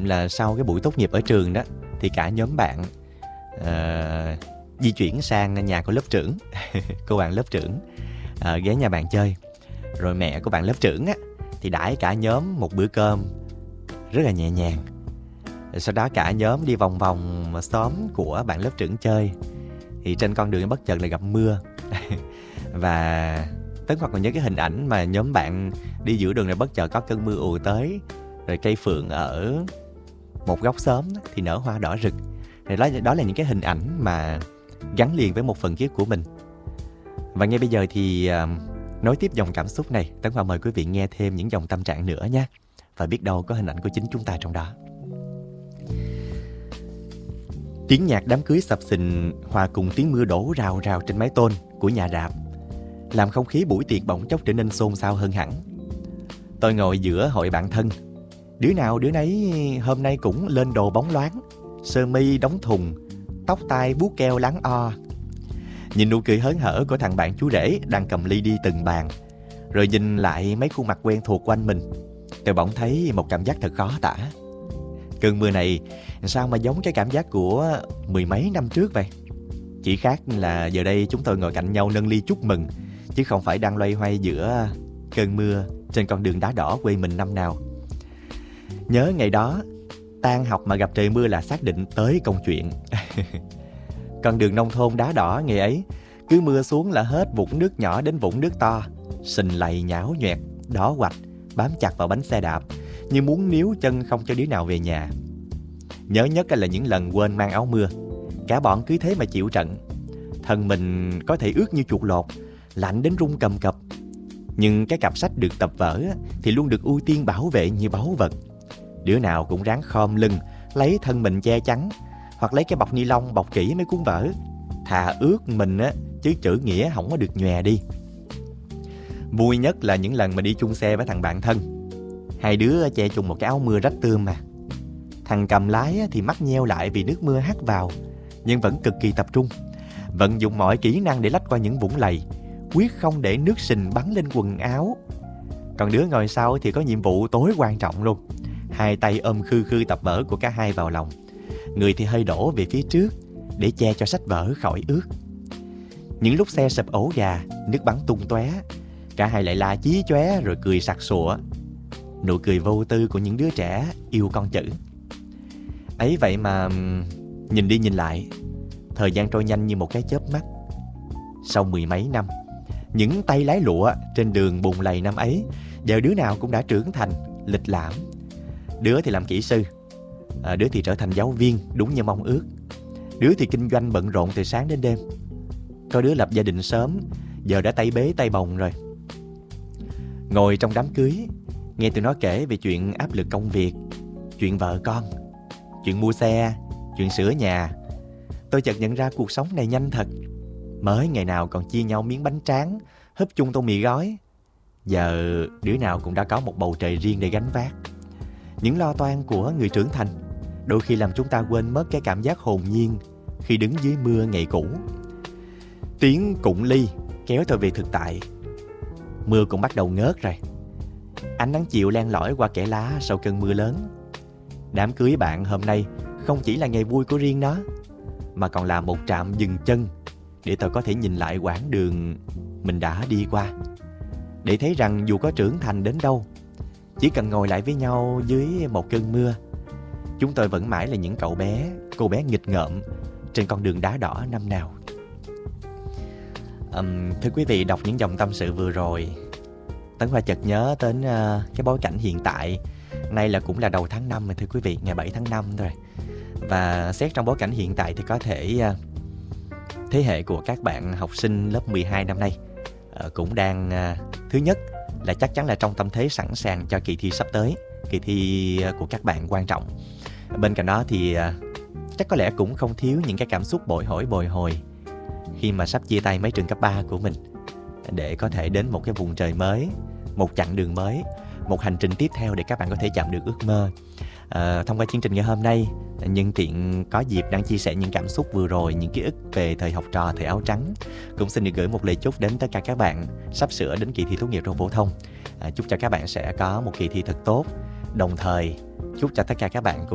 nghiệm là sau cái buổi tốt nghiệp ở trường đó thì cả nhóm bạn di chuyển sang nhà của lớp trưởng. Cô bạn lớp trưởng ghé nhà bạn chơi. Rồi mẹ của bạn lớp trưởng á thì đãi cả nhóm một bữa cơm rất là nhẹ nhàng. Sau đó cả nhóm đi vòng vòng xóm của bạn lớp trưởng chơi. Thì trên con đường bất chợt lại gặp mưa. Và Tấn Hoặc còn nhớ cái hình ảnh mà nhóm bạn đi giữa đường này bất chợt có cơn mưa ùa tới. Rồi cây phượng ở một góc xóm thì nở hoa đỏ rực. Đó là những cái hình ảnh mà gắn liền với một phần ký ức của mình. Và ngay bây giờ thì nối tiếp dòng cảm xúc này, Tấn Hòa mời quý vị nghe thêm những dòng tâm trạng nữa nha. Và biết đâu có hình ảnh của chính chúng ta trong đó. Tiếng nhạc đám cưới sập sình hòa cùng tiếng mưa đổ rào rào trên mái tôn của nhà rạp, làm không khí buổi tiệc bỗng chốc trở nên xôn xao hơn hẳn. Tôi ngồi giữa hội bạn thân. Đứa nào đứa nấy hôm nay cũng lên đồ bóng loáng, sơ mi đóng thùng, tóc tai buốt keo láng o. Nhìn nụ cười hớn hở của thằng bạn chú rể đang cầm ly đi từng bàn, rồi nhìn lại mấy khuôn mặt quen thuộc quanh mình, tôi bỗng thấy một cảm giác thật khó tả. Cơn mưa này sao mà giống cái cảm giác của mười mấy năm trước vậy? Chỉ khác là giờ đây chúng tôi ngồi cạnh nhau nâng ly chúc mừng, chứ không phải đang loay hoay giữa cơn mưa trên con đường đá đỏ quê mình năm nào. Nhớ ngày đó, tan học mà gặp trời mưa là xác định tới công chuyện. Con đường nông thôn đá đỏ ngày ấy, cứ mưa xuống là hết vũng nước nhỏ đến vũng nước to, sình lầy nhão nhoẹt, đỏ quạch, bám chặt vào bánh xe đạp, như muốn níu chân không cho đứa nào về nhà. Nhớ nhất là những lần quên mang áo mưa, cả bọn cứ thế mà chịu trận. Thân mình có thể ướt như chuột lột, lạnh đến run cầm cập, nhưng cái cặp sách được tập vở thì luôn được ưu tiên bảo vệ như báu vật. Đứa nào cũng ráng khom lưng, lấy thân mình che chắn, hoặc lấy cái bọc ni lông bọc kỹ mấy cuốn vở, thà ướt mình chứ chữ nghĩa không có được nhòe đi. Vui nhất là những lần mà đi chung xe với thằng bạn thân. Hai đứa che chung một cái áo mưa rách tươm mà. Thằng cầm lái thì mắt nheo lại vì nước mưa hắt vào, nhưng vẫn cực kỳ tập trung, vận dụng mọi kỹ năng để lách qua những vũng lầy, quyết không để nước sình bắn lên quần áo. Còn đứa ngồi sau thì có nhiệm vụ tối quan trọng luôn. Hai tay ôm khư khư tập vở của cả hai vào lòng, người thì hơi đổ về phía trước để che cho sách vở khỏi ướt. Những lúc xe sập ổ gà, nước bắn tung tóe, cả hai lại la chí chóe rồi cười sặc sụa. Nụ cười vô tư của những đứa trẻ yêu con chữ. Ấy vậy mà nhìn đi nhìn lại, thời gian trôi nhanh như một cái chớp mắt. Sau mười mấy năm, những tay lái lụa trên đường bùn lầy năm ấy giờ đứa nào cũng đã trưởng thành, lịch lãm. Đứa thì làm kỹ sư, đứa thì trở thành giáo viên đúng như mong ước, đứa thì kinh doanh bận rộn từ sáng đến đêm. Có đứa lập gia đình sớm, giờ đã tay bế tay bồng rồi. Ngồi trong đám cưới, nghe tụi nó kể về chuyện áp lực công việc, chuyện vợ con, chuyện mua xe, chuyện sửa nhà, tôi chợt nhận ra cuộc sống này nhanh thật. Mới ngày nào còn chia nhau miếng bánh tráng, húp chung tô mì gói, giờ đứa nào cũng đã có một bầu trời riêng để gánh vác. Những lo toan của người trưởng thành đôi khi làm chúng ta quên mất cái cảm giác hồn nhiên khi đứng dưới mưa ngày cũ. Tiếng cụng ly kéo tôi về thực tại. Mưa cũng bắt đầu ngớt rồi. Ánh nắng chiều len lỏi qua kẽ lá sau cơn mưa lớn. Đám cưới bạn hôm nay không chỉ là ngày vui của riêng nó, mà còn là một trạm dừng chân để tôi có thể nhìn lại quãng đường mình đã đi qua, để thấy rằng dù có trưởng thành đến đâu, chỉ cần ngồi lại với nhau dưới một cơn mưa, chúng tôi vẫn mãi là những cậu bé, cô bé nghịch ngợm trên con đường đá đỏ năm nào. Thưa quý vị, đọc những dòng tâm sự vừa rồi, Tấn Khoa chợt nhớ đến cái bối cảnh hiện tại. Nay là cũng là đầu tháng 5 rồi thưa quý vị, ngày 7 tháng 5 rồi. Và xét trong bối cảnh hiện tại thì có thể thế hệ của các bạn học sinh lớp 12 năm nay cũng đang thứ nhất là chắc chắn là trong tâm thế sẵn sàng cho kỳ thi sắp tới, kỳ thi của các bạn quan trọng. Bên cạnh đó thì chắc có lẽ cũng không thiếu những cái cảm xúc bồi hồi khi mà sắp chia tay mấy trường cấp 3 của mình, để có thể đến một cái vùng trời mới, một chặng đường mới, một hành trình tiếp theo để các bạn có thể chạm được ước mơ. Thông qua chương trình ngày hôm nay, nhân tiện có dịp đang chia sẻ những cảm xúc vừa rồi, những ký ức về thời học trò, thời áo trắng, cũng xin được gửi một lời chúc đến tất cả các bạn sắp sửa đến kỳ thi tốt nghiệp trung học phổ thông. Chúc cho các bạn sẽ có một kỳ thi thật tốt, đồng thời chúc cho tất cả các bạn